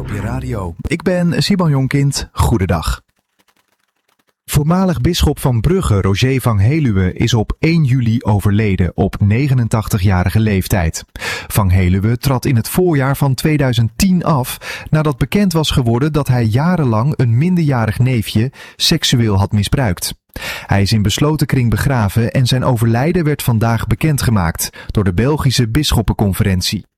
op je radio. Ik ben Simon Jonkind. Goedendag. Voormalig bisschop van Brugge, Roger van Heluwe, is op 1 juli overleden op 89-jarige leeftijd. Van Heluwe trad in het voorjaar van 2010 af nadat bekend was geworden dat hij jarenlang een minderjarig neefje seksueel had misbruikt. Hij is in besloten kring begraven en zijn overlijden werd vandaag bekendgemaakt door de Belgische Bisschoppenconferentie.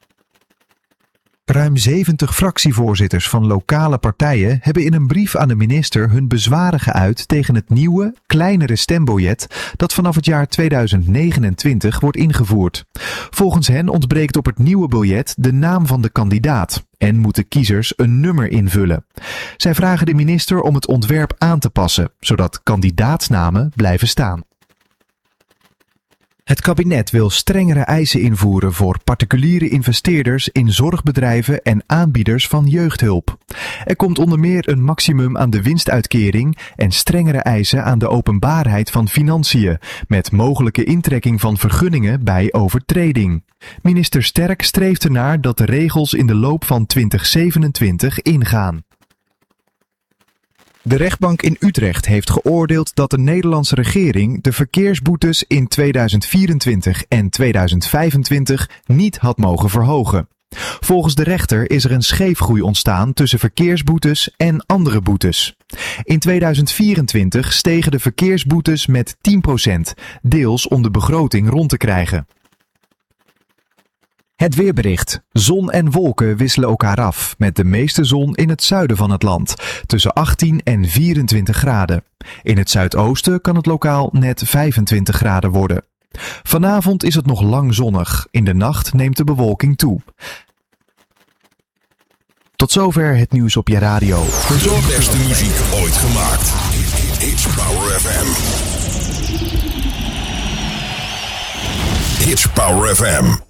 Ruim 70 fractievoorzitters van lokale partijen hebben in een brief aan de minister hun bezwaren geuit tegen het nieuwe, kleinere stembiljet dat vanaf het jaar 2029 wordt ingevoerd. Volgens hen ontbreekt op het nieuwe biljet de naam van de kandidaat en moeten kiezers een nummer invullen. Zij vragen de minister om het ontwerp aan te passen, zodat kandidaatsnamen blijven staan. Het kabinet wil strengere eisen invoeren voor particuliere investeerders in zorgbedrijven en aanbieders van jeugdhulp. Er komt onder meer een maximum aan de winstuitkering en strengere eisen aan de openbaarheid van financiën, met mogelijke intrekking van vergunningen bij overtreding. Minister Sterk streeft ernaar dat de regels in de loop van 2027 ingaan. De rechtbank in Utrecht heeft geoordeeld dat de Nederlandse regering de verkeersboetes in 2024 en 2025 niet had mogen verhogen. Volgens de rechter is er een scheefgroei ontstaan tussen verkeersboetes en andere boetes. In 2024 stegen de verkeersboetes met 10%, deels om de begroting rond te krijgen. Het weerbericht. Zon en wolken wisselen elkaar af, met de meeste zon in het zuiden van het land, tussen 18 en 24 graden. In het zuidoosten kan het lokaal net 25 graden worden. Vanavond is het nog lang zonnig. In de nacht neemt de bewolking toe. Tot zover het nieuws op je radio. De beste muziek ooit gemaakt. It's Power FM. It's Power FM.